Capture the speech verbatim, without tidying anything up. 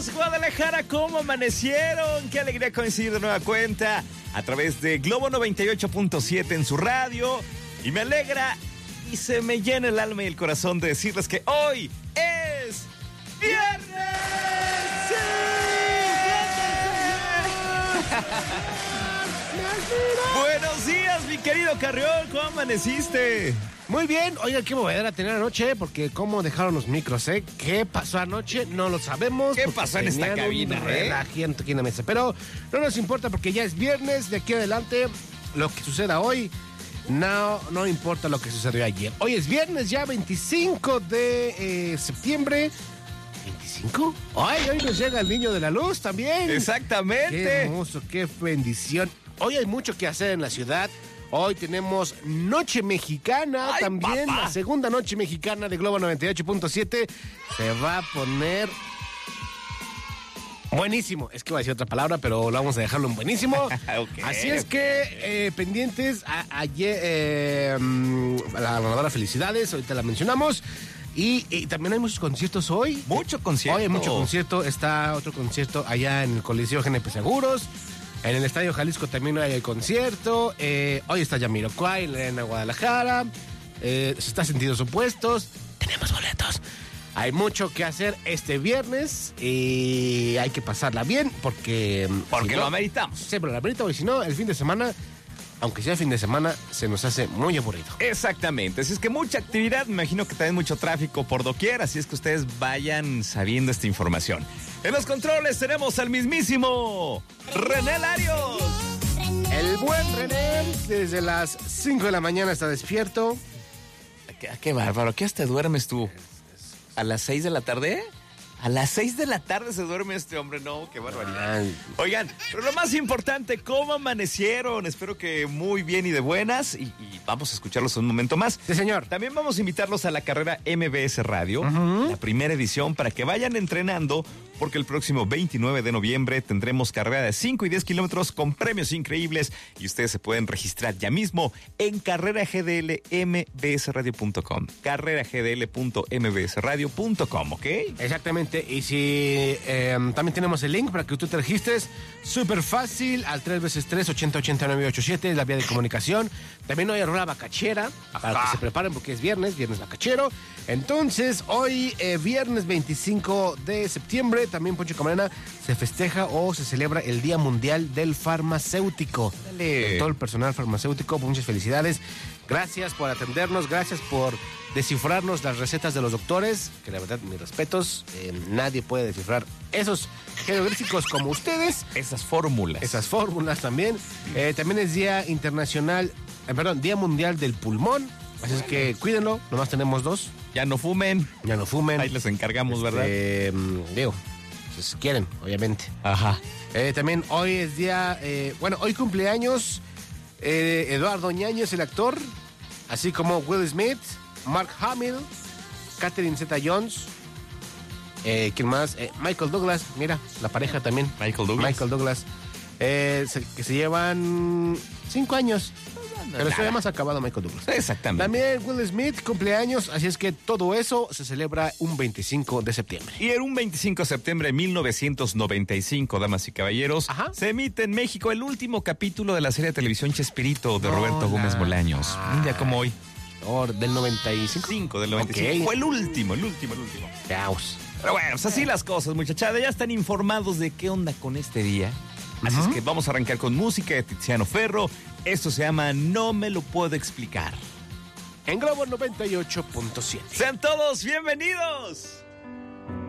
días, Guadalajara, ¿cómo amanecieron? Qué alegría coincidir de nueva cuenta a través de Globo noventa y ocho punto siete en su radio. Y me alegra y se me llena el alma y el corazón de decirles que hoy es viernes. ¡Sí! Buenos días, mi querido Carrión, ¿cómo amaneciste? Muy bien, oiga, qué movedera tener anoche, porque cómo dejaron los micros, ¿eh? ¿Qué pasó anoche? No lo sabemos. ¿Qué pasó en esta cabina, eh? Relajamiento aquí en la mesa, pero no nos importa porque ya es viernes, de aquí adelante, lo que suceda hoy, no, no importa lo que sucedió ayer. Hoy es viernes ya, veinticinco de eh, septiembre. ¿veinticinco? Ay, hoy nos llega el niño de la luz también. Exactamente. Qué hermoso, qué bendición. Hoy hay mucho que hacer en la ciudad. Hoy tenemos Noche Mexicana. Ay, también, papá. La segunda Noche Mexicana de Globo noventa y ocho punto siete. Se va a poner buenísimo. Es que iba a decir otra palabra, pero lo vamos a dejarlo en buenísimo. Okay. Así es que, eh, pendientes, a, ayer, eh, la ganadora, felicidades, ahorita la mencionamos. Y, y también hay muchos conciertos hoy. Mucho concierto. Hoy hay mucho concierto. Está otro concierto allá en el Coliseo G N P Seguros. En el Estadio Jalisco también hay el concierto. Eh, hoy está Jamiroquai en la Arena Guadalajara. Eh, se está Sentidos Opuestos. Tenemos boletos. Hay mucho que hacer este viernes y hay que pasarla bien porque... Porque si lo no, ameritamos. Sí, pero lo ameritamos. Y si no, el fin de semana, aunque sea fin de semana, se nos hace muy aburrido. Exactamente, así es que mucha actividad, me imagino que también mucho tráfico por doquier, así es que ustedes vayan sabiendo esta información. En los controles tenemos al mismísimo René Larios. El buen René, desde las cinco de la mañana está despierto. ¿Qué, qué bárbaro? ¿Qué hasta duermes tú? ¿A las seis de la tarde? A las seis de la tarde se duerme este hombre, no, qué barbaridad. Ay. Oigan, pero lo más importante, ¿cómo amanecieron? Espero que muy bien y de buenas, y, y vamos a escucharlos un momento más. Sí, señor. También vamos a invitarlos a la carrera M B S Radio, Uh-huh. la primera edición, para que vayan entrenando, porque el próximo veintinueve de noviembre tendremos carrera de cinco y diez kilómetros con premios increíbles, y ustedes se pueden registrar ya mismo en carrera g d l m b s radio punto com, carrera g d l punto m b s radio punto com, ¿ok? Exactamente, y si eh, también tenemos el link para que tú te registres, súper fácil, al tres veces tres, ochenta, ochenta, nueve, ochenta y siete, es la vía de comunicación. También hoy arroba bacachera, para Ajá. que se preparen porque es viernes, viernes bacachero. Entonces, hoy, eh, viernes veinticinco de septiembre, también Poncho Camarena, se festeja o se celebra el Día Mundial del Farmacéutico. Dale. Con todo el personal farmacéutico, muchas felicidades. Gracias por atendernos, gracias por descifrarnos las recetas de los doctores, que la verdad, mis respetos, eh, nadie puede descifrar esos jeroglíficos como ustedes, Esas fórmulas. esas fórmulas también. Eh, también es Día Internacional, eh, perdón, Día Mundial del Pulmón, así es que cuídenlo, nomás tenemos dos, Ya no fumen. ya no fumen. Ahí les encargamos, ¿verdad? Eh, digo, si quieren, obviamente. Ajá. Eh, también hoy es día, eh, bueno, hoy cumpleaños eh, Eduardo Ñañez, el actor, así como Will Smith, Mark Hamill, Catherine Zeta-Jones, eh, ¿quién más? Eh, Michael Douglas, mira, la pareja también. Michael Douglas. Michael Douglas, eh, se- que se llevan cinco años, pero nada. se más acabado Michael Douglas. Exactamente. También Will Smith, cumpleaños, así es que todo eso se celebra un veinticinco de septiembre. Y en un veinticinco de septiembre de mil novecientos noventa y cinco, damas y caballeros, Ajá. se emite en México el último capítulo de la serie de televisión Chespirito de Hola. Roberto Gómez Bolaños. Un día como hoy. Oh, del noventa y cinco. cinco del noventa y cinco. Ok. Fue el último, el último, el último. Caos. Pero bueno, pues así las cosas, muchachada. Ya están informados de qué onda con este día. Así Ajá. es que vamos a arrancar con música de Tiziano Ferro. Esto se llama No me lo puedo explicar. En Globo noventa y ocho punto siete. Sean todos bienvenidos.